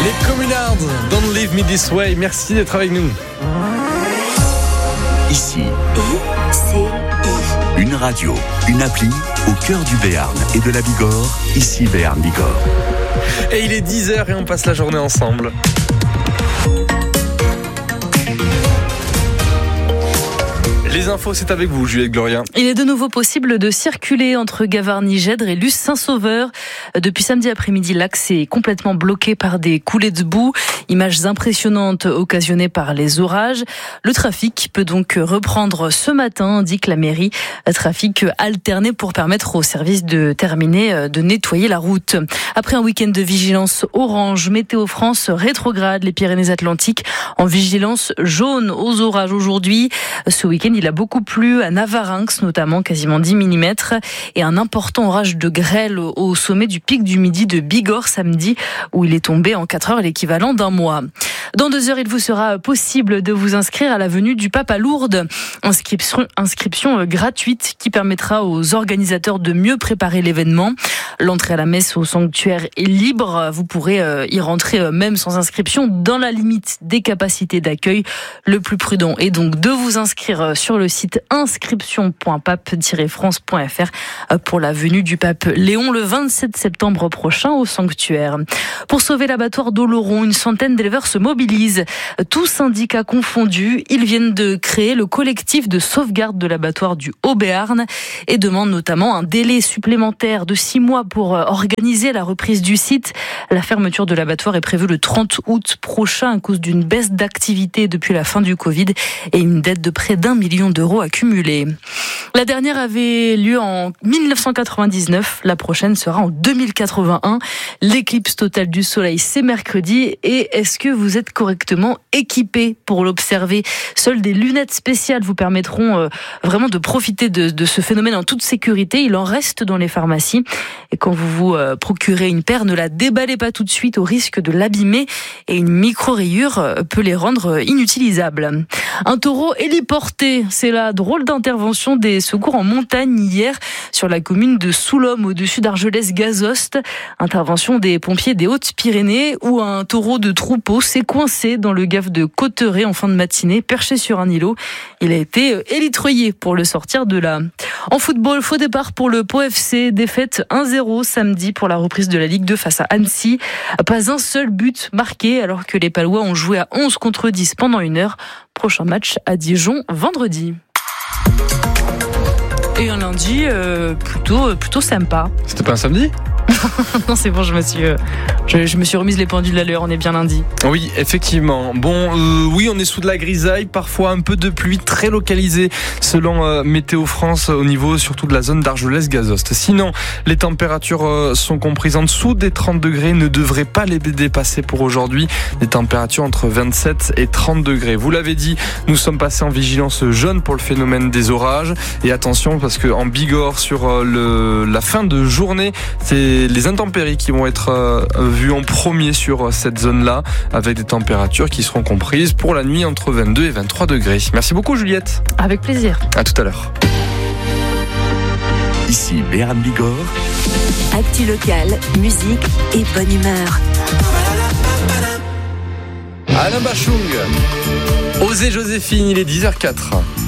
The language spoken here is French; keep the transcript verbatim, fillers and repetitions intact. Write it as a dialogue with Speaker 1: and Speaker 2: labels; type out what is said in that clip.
Speaker 1: Les Communards, Don't Leave Me This Way. Merci d'être avec nous.
Speaker 2: Ici, I C I. Une radio, une appli au cœur du Béarn et de la Bigorre. Ici Béarn Bigorre.
Speaker 1: Et il est dix heures et on passe la journée ensemble. Les infos, c'est avec vous, Juliette Gloria.
Speaker 3: Il est de nouveau possible de circuler entre Gavarnie-Gèdre et Luce-Saint-Sauveur. Depuis samedi après-midi, l'axe est complètement bloqué par des coulées de boue. Images impressionnantes occasionnées par les orages. Le trafic peut donc reprendre ce matin, indique la mairie. Trafic alterné pour permettre aux services de terminer de nettoyer la route. Après un week-end de vigilance orange, Météo France rétrograde les Pyrénées-Atlantiques en vigilance jaune aux orages aujourd'hui. Ce week-end, il a beaucoup plu à Navarinx, notamment quasiment dix millimètres, et un important orage de grêle au sommet du pic du Midi de Bigorre samedi, où il est tombé en quatre heures l'équivalent d'un mois. Dans deux heures, il vous sera possible de vous inscrire à la venue du Pape à Lourdes. Inscription, inscription gratuite qui permettra aux organisateurs de mieux préparer l'événement. L'entrée à la messe au sanctuaire est libre. Vous pourrez y rentrer même sans inscription dans la limite des capacités d'accueil. Le plus prudent est donc de vous inscrire sur le site inscription point pape tiret france point f r pour la venue du pape Léon le vingt-sept septembre prochain au sanctuaire. Pour sauver l'abattoir d'Oloron, une centaine d'éleveurs se mobilisent. Tous syndicats confondus, ils viennent de créer le collectif de sauvegarde de l'abattoir du Haut-Béarn et demandent notamment un délai supplémentaire de six mois pour organiser la reprise du site. La fermeture de l'abattoir est prévue le trente août prochain à cause d'une baisse d'activité depuis la fin du Covid et une dette de près d'un million d'euros accumulée. La dernière avait lieu en dix-neuf cent quatre-vingt-dix-neuf, la prochaine sera en deux mille quatre-vingt-un. L'éclipse totale du soleil, c'est mercredi. Et est-ce que vous êtes correctement équipé pour l'observer ? Seules des lunettes spéciales vous permettront euh, vraiment de profiter de, de ce phénomène en toute sécurité. Il en reste dans les pharmacies. Et quand vous vous euh, procurez une paire, ne la déballez pas tout de suite au risque de l'abîmer. Et une micro-rayure euh, peut les rendre inutilisables. Un taureau héliporté, c'est la drôle d'intervention des secours en montagne hier sur la commune de Soulhomme au-dessus d'Argelès-Gazost. Intervention des pompiers des Hautes-Pyrénées où un taureau de troupeau s'est coincé dans le gave de Cauterets en fin de matinée, perché sur un îlot. Il a été élitreillé pour le sortir de là. En football, faux départ pour le Pau F C, défaite un zéro samedi pour la reprise de la Ligue deux face à Annecy. Pas un seul but marqué alors que les Palois ont joué à onze contre dix pendant une heure. Prochain match à Dijon vendredi. Et un lundi euh, plutôt, plutôt sympa.
Speaker 1: C'était pas un samedi ?
Speaker 3: Non, c'est bon, je me suis, euh, je, je me suis remise les pendules à l'heure. On est bien lundi.
Speaker 1: Oui, effectivement. Bon, euh, oui, on est sous de la grisaille, parfois un peu de pluie très localisée, selon euh, Météo France, au niveau surtout de la zone d'Argelès-Gazost. Sinon, les températures euh, sont comprises en dessous des trente degrés, ne devraient pas les dépasser pour aujourd'hui. Des températures entre vingt-sept et trente degrés. Vous l'avez dit, nous sommes passés en vigilance jaune pour le phénomène des orages. Et attention, parce que en Bigorre, sur euh, le, la fin de journée, c'est les intempéries qui vont être euh, vues en premier sur cette zone-là, avec des températures qui seront comprises pour la nuit entre vingt-deux et vingt-trois degrés. Merci beaucoup, Juliette.
Speaker 3: Avec plaisir.
Speaker 1: À tout à l'heure.
Speaker 2: Ici Béarn Bigorre.
Speaker 4: Actu local, musique et bonne humeur.
Speaker 1: Alain Bachung. Osez Joséphine, il est dix heures zéro quatre.